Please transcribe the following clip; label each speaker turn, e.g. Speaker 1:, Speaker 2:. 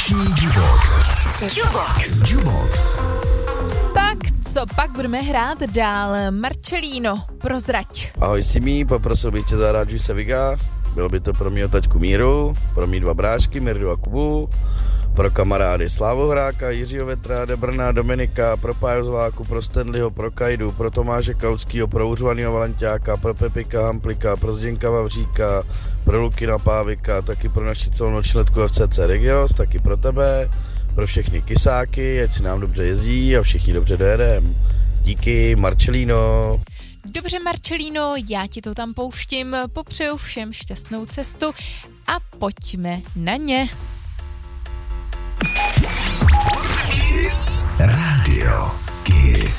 Speaker 1: Noční Jukebox. Jukebox.
Speaker 2: Tak, co pak budeme hrát dál? Marcelino, prozrať.
Speaker 3: Ahoj Simí, poprosil bych tě zahrát Juice Viga. Bylo by to pro mě taťku Míru, pro mý dva brášky, Mirdu a Kubu, pro kamarády Slávu Hráka, Jiřího Vetra, Debrna, Dominika, pro Páju Zváku, pro Stanleyho, pro Kajdu, pro Tomáše Kautskýho, pro Uřvanýho Valenťáka, pro Pepika Hamplika, pro Zděnka Vavříka, pro Lukina Pávika, taky pro naši celou nočletku FCC Regios, taky pro tebe, pro všechny kysáky, ať si nám dobře jezdí a všichni dobře dojedem. Díky, Marcelino.
Speaker 2: Dobře, Marcelino, já ti to tam pouštím, popřeju všem šťastnou cestu a pojďme na ně.
Speaker 1: Kiss Radio Kiss.